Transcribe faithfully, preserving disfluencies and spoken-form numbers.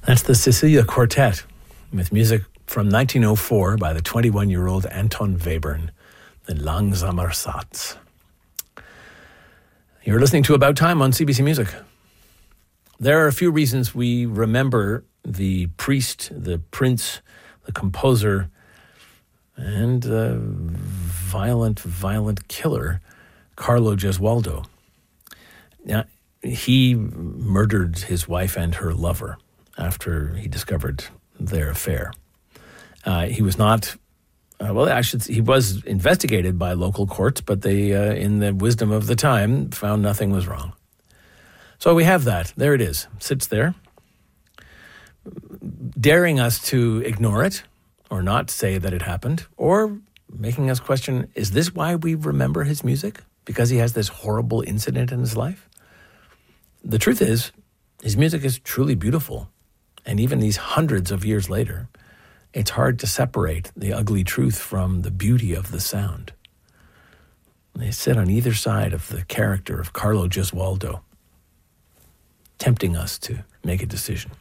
That's the Cecilia Quartet with music from nineteen oh four by the twenty-one-year-old Anton Webern, the Langsamer Satz. You're listening to About Time on C B C Music. There are a few reasons we remember the priest, the prince, the composer, and the violent, violent killer, Carlo Gesualdo. Now, he murdered his wife and her lover after he discovered their affair. Uh, he was not, uh, well, I should say, he was investigated by local courts, but they, uh, in the wisdom of the time, found nothing was wrong. So we have that. There it is. Sits there, daring us to ignore it or not say that it happened, or making us question, is this why we remember his music? Because he has this horrible incident in his life? The truth is, his music is truly beautiful. And even these hundreds of years later, it's hard to separate the ugly truth from the beauty of the sound. They sit on either side of the character of Carlo Gesualdo, tempting us to make a decision.